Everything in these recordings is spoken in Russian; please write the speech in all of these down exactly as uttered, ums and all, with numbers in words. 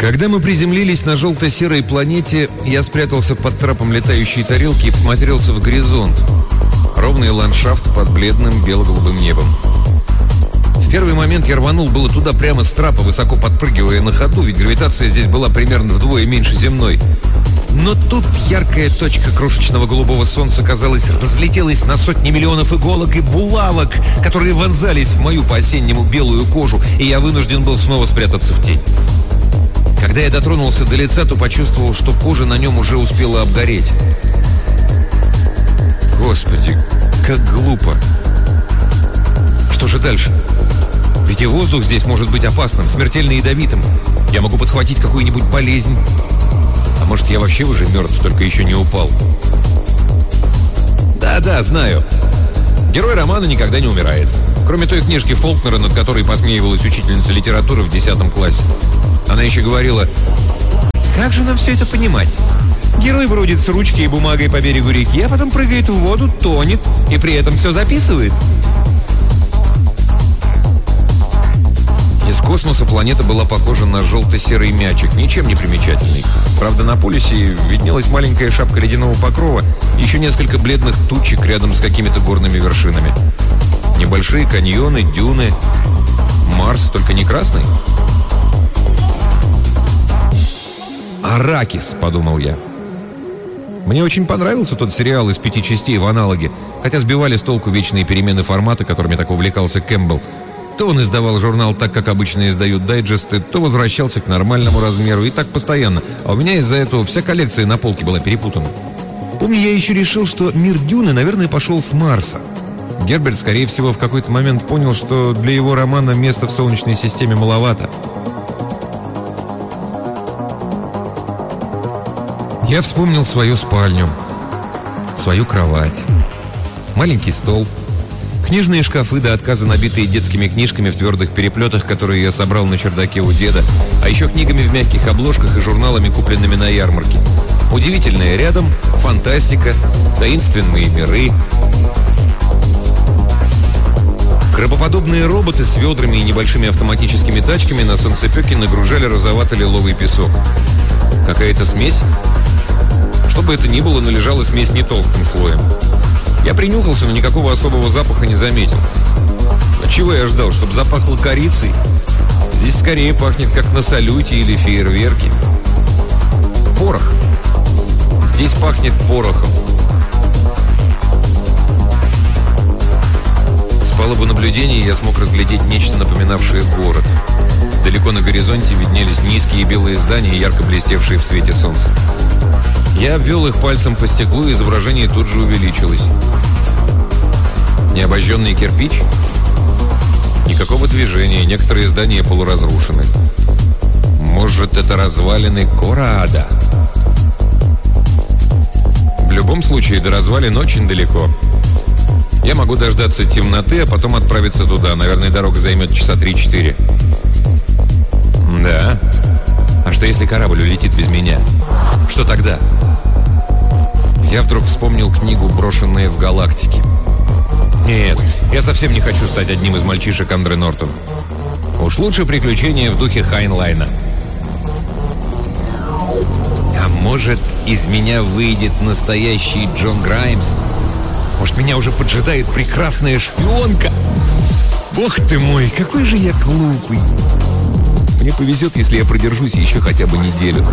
Когда мы приземлились на желто-серой планете, я спрятался под трапом летающей тарелки и всмотрелся в горизонт. Ровный ландшафт под бледным бело-голубым небом. В первый момент я рванул было туда прямо с трапа, высоко подпрыгивая на ходу, ведь гравитация здесь была примерно вдвое меньше земной. Но тут яркая точка крошечного голубого солнца, казалось, разлетелась на сотни миллионов иголок и булавок, которые вонзались в мою по-осеннему белую кожу, и я вынужден был снова спрятаться в тень. Когда я дотронулся до лица, то почувствовал, что кожа на нем уже успела обгореть. Господи, как глупо. Что же дальше? Ведь и воздух здесь может быть опасным, смертельно ядовитым. Я могу подхватить какую-нибудь болезнь. А может, я вообще уже мертв, только еще не упал? Да-да, знаю. Герой романа никогда не умирает. Кроме той книжки Фолкнера, над которой посмеивалась учительница литературы в десятом классе. Она еще говорила: «Как же нам все это понимать? Герой бродит с ручкой и бумагой по берегу реки, а потом прыгает в воду, тонет и при этом все записывает». Из космоса планета была похожа на желто-серый мячик, ничем не примечательный. Правда, на полюсе виднелась маленькая шапка ледяного покрова, еще несколько бледных тучек рядом с какими-то горными вершинами. Небольшие каньоны, дюны. Марс, только не красный. «Аракис», — подумал я. Мне очень понравился тот сериал из пяти частей в аналоге, хотя сбивали с толку вечные перемены формата, которыми так увлекался Кэмпбелл. То он издавал журнал так, как обычно издают дайджесты, то возвращался к нормальному размеру, и так постоянно. А у меня из-за этого вся коллекция на полке была перепутана. Помню, я еще решил, что мир Дюны, наверное, пошел с Марса. Герберт, скорее всего, в какой-то момент понял, что для его романа места в Солнечной системе маловато. Я вспомнил свою спальню, свою кровать, маленький стол, книжные шкафы до отказа, набитые детскими книжками в твердых переплетах, которые я собрал на чердаке у деда, а еще книгами в мягких обложках и журналами, купленными на ярмарке. Удивительное рядом, фантастика, таинственные миры. Крабоподобные роботы с ведрами и небольшими автоматическими тачками на солнцепеке нагружали розовато-лиловый песок. Какая-то смесь? Что бы это ни было, но лежала смесь не толстым слоем. Я принюхался, но никакого особого запаха не заметил. А чего я ждал, чтобы запахло корицей? Здесь скорее пахнет, как на салюте или фейерверке. Порох. Здесь пахнет порохом. С палубы наблюдения я смог разглядеть нечто, напоминавшее город. Далеко на горизонте виднелись низкие белые здания, ярко блестевшие в свете солнца. Я обвел их пальцем по стеклу, и изображение тут же увеличилось. Необожженный кирпич? Никакого движения, некоторые здания полуразрушены. Может, это развалины Кораада? В любом случае, до развалин очень далеко. Я могу дождаться темноты, а потом отправиться туда. Наверное, дорога займет часа три-четыре. Да. А что, если корабль улетит без меня? Что тогда? Я вдруг вспомнил книгу «Брошенные в галактике». Нет, я совсем не хочу стать одним из мальчишек Андре Нортона. Уж лучше приключения в духе Хайнлайна. А может, из меня выйдет настоящий Джон Граймс? Может, меня уже поджидает прекрасная шпионка? Бог ты мой, какой же я глупый. Мне повезет, если я продержусь еще хотя бы неделю.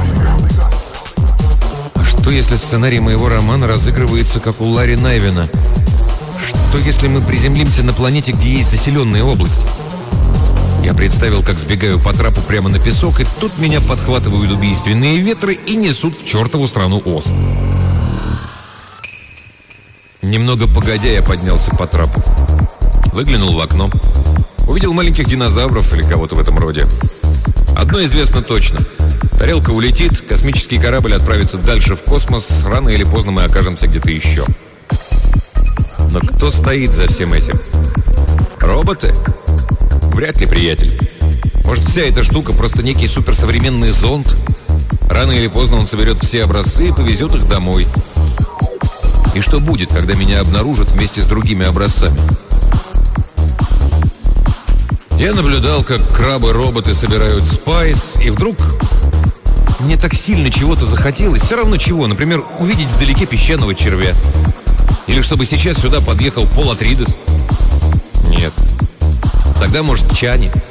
А что, если сценарий моего романа разыгрывается, как у Ларри Найвена? Что, если мы приземлимся на планете, где есть заселенные области? Я представил, как сбегаю по трапу прямо на песок, и тут меня подхватывают убийственные ветры и несут в чертову страну Оз. Немного погодя, я поднялся по трапу. Выглянул в окно. Увидел маленьких динозавров или кого-то в этом роде. Одно известно точно. Тарелка улетит, космический корабль отправится дальше в космос. Рано или поздно мы окажемся где-то еще. Но кто стоит за всем этим? Роботы? Вряд ли, приятель. Может, вся эта штука просто некий суперсовременный зонд? Рано или поздно он соберет все образцы и повезет их домой. И что будет, когда меня обнаружат вместе с другими образцами? Я наблюдал, как крабы-роботы собирают спайс, и вдруг мне так сильно чего-то захотелось, все равно чего, например, увидеть вдалеке песчаного червя. Или чтобы сейчас сюда подъехал Пол Атридес. Нет. Тогда, может, Чани.